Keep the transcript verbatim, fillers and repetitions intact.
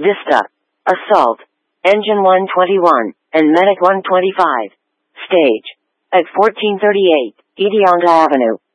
Vista, Assault, Engine one twenty-one, and Medic one twenty-five. Stage at fourteen thirty-eight, Ideonga Avenue.